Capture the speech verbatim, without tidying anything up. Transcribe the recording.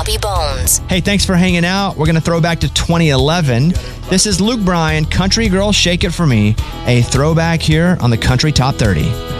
Bobby Bones. Hey, thanks for hanging out. We're going to throw back to twenty eleven. This is Luke Bryan, Country Girl Shake It For Me, a throwback here on the Country Top thirty.